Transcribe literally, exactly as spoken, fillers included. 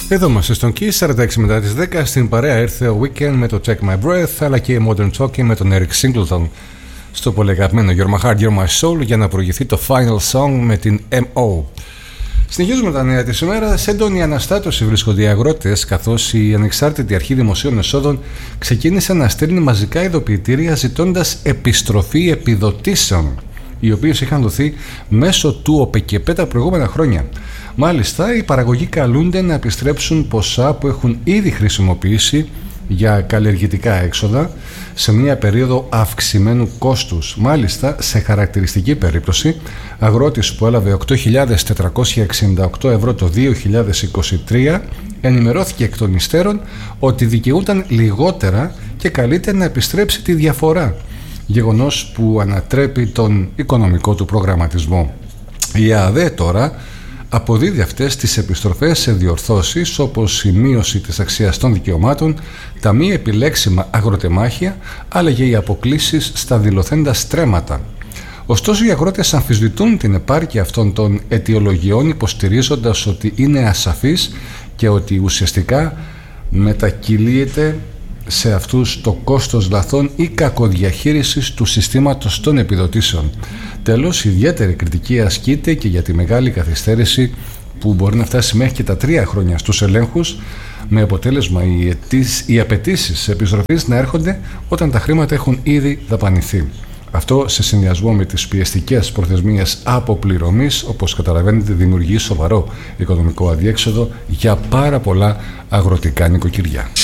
Εδώ είμαστε στον Kiss, σαράντα έξι μετά τις δέκα. Στην παρέα ήρθε ο Weekend με το Check My Breath, αλλά και η Modern Talking με τον Eric Singleton στο πολύ αγαπημένο You're My Heart, You're My Soul, για να προηγηθεί το Final Song με την εμ ο. Συνεχίζουμε τα νέα της ημέρας. Σε έντονη αναστάτωση βρίσκονται οι αγρότες, καθώς η Ανεξάρτητη Αρχή Δημοσίων Εσόδων ξεκίνησε να στέλνει μαζικά ειδοποιητήρια ζητώντας επιστροφή επιδοτήσεων, οι οποίες είχαν δοθεί μέσω του ΟΠΕΚΕΠΕ τα προηγούμενα χρόνια. Μάλιστα, οι παραγωγοί καλούνται να επιστρέψουν ποσά που έχουν ήδη χρησιμοποιήσει για καλλιεργητικά έξοδα σε μια περίοδο αυξημένου κόστους. Μάλιστα, σε χαρακτηριστική περίπτωση, αγρότης που έλαβε οκτώ χιλιάδες τετρακόσια εξήντα οκτώ ευρώ το δύο χιλιάδες είκοσι τρία ενημερώθηκε εκ των υστέρων ότι δικαιούταν λιγότερα και καλείται να επιστρέψει τη διαφορά, γεγονός που ανατρέπει τον οικονομικό του προγραμματισμό. Η ΑΔΕ τώρα αποδίδει αυτές τις επιστροφές σε διορθώσεις όπως η μείωση της αξίας των δικαιωμάτων, τα μη επιλέξιμα αγροτεμάχια, αλλά και οι αποκλίσεις στα δηλωθέντα στρέμματα. Ωστόσο, οι αγρότες αμφισβητούν την επάρκεια αυτών των αιτιολογιών, υποστηρίζοντας ότι είναι ασαφής και ότι ουσιαστικά μετακυλείται σε αυτούς το κόστος λαθών ή κακοδιαχείρισης του συστήματος των επιδοτήσεων. Τέλος, ιδιαίτερη κριτική ασκείται και για τη μεγάλη καθυστέρηση που μπορεί να φτάσει μέχρι και τα τρία χρόνια στους ελέγχους, με αποτέλεσμα οι, αιτήσεις, οι απαιτήσεις επιστροφής να έρχονται όταν τα χρήματα έχουν ήδη δαπανηθεί. Αυτό σε συνδυασμό με τις πιεστικές προθεσμίες αποπληρωμής, όπως καταλαβαίνετε, δημιουργεί σοβαρό οικονομικό αδιέξοδο για πάρα πολλά αγροτικά νοικοκυριά.